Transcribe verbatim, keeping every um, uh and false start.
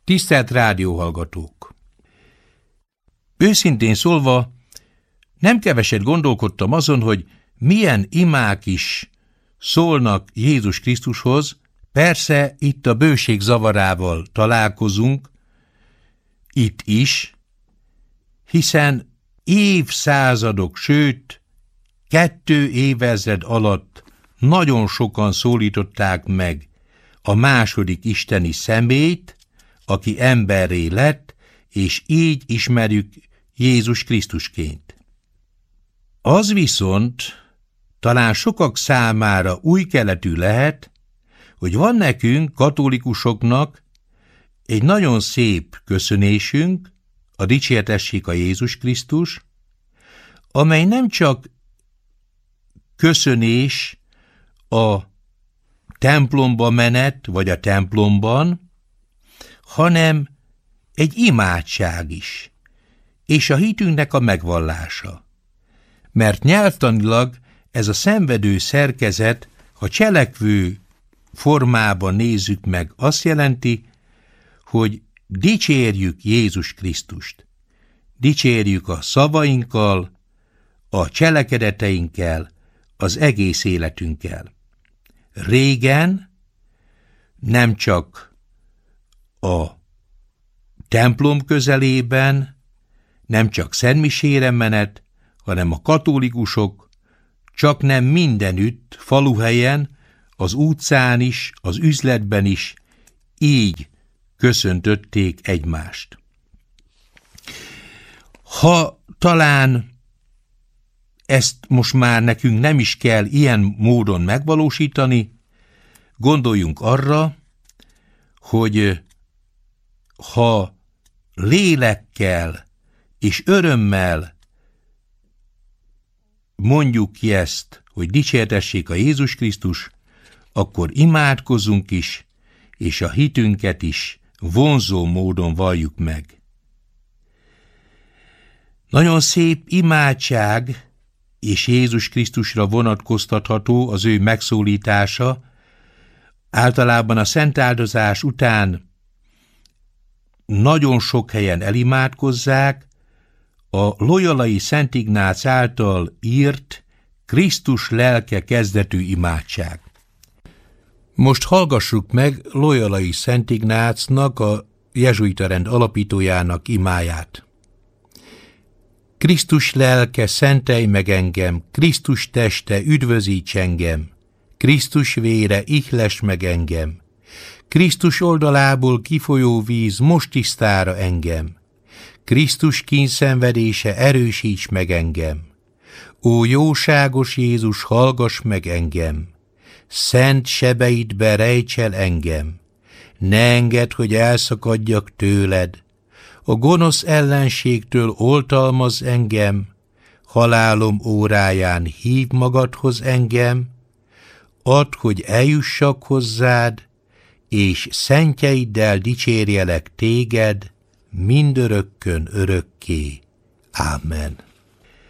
Tisztelt rádióhallgatók! Őszintén szólva, nem keveset gondolkodtam azon, hogy milyen imák is szólnak Jézus Krisztushoz. Persze itt a bőség zavarával találkozunk, itt is, hiszen évszázadok, sőt, kettő évezred alatt nagyon sokan szólították meg a második isteni személyt, aki emberré lett, és így ismerjük Jézus Krisztusként. Az viszont talán sokak számára új keletű lehet, hogy van nekünk, katolikusoknak egy nagyon szép köszönésünk, a dicsértessék a Jézus Krisztus, amely nem csak köszönés a templomba menet, vagy a templomban, hanem egy imádság is, és a hitünknek a megvallása. Mert nyelvtanilag ez a szenvedő szerkezet, ha cselekvő formában nézzük meg, azt jelenti, hogy dicsérjük Jézus Krisztust. Dicsérjük a szavainkkal, a cselekedeteinkkel, az egész életünkkel. Régen nem csak a templom közelében, nem csak szentmisére menet, hanem a katolikusok csak nem mindenütt, faluhelyen, az utcán is, az üzletben is így köszöntötték egymást. Ha talán ezt most már nekünk nem is kell ilyen módon megvalósítani, gondoljunk arra, hogy ha lélekkel és örömmel mondjuk ki ezt, hogy dicsértessék a Jézus Krisztus, akkor imádkozunk is, és a hitünket is vonzó módon valljuk meg. Nagyon szép imádság, és Jézus Krisztusra vonatkoztatható az ő megszólítása. Általában a szentáldozás után nagyon sok helyen elimádkozzák a loyolai Szent Ignác által írt Krisztus lelke kezdetű imádság. Most hallgassuk meg loyolai Szent Ignácnak, a jezsuita rend alapítójának imáját. Krisztus lelke, szentelj meg engem, Krisztus teste, üdvözíts engem, Krisztus vére, ihless meg engem, Krisztus oldalából kifolyó víz, most tisztára engem, Krisztus kínszenvedése, erősíts meg engem, ó jóságos Jézus, hallgass meg engem, szent sebeidbe rejts el engem, ne engedd, hogy elszakadjak tőled, a gonosz ellenségtől oltalmazz engem, halálom óráján hív magadhoz engem, add, hogy eljussak hozzád, és szentjeiddel dicsérjelek téged, mindörökkön örökké. Ámen.